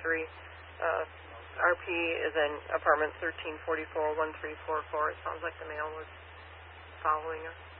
anniversary. RP is in apartment 1344-1344. It sounds like the mail was following us.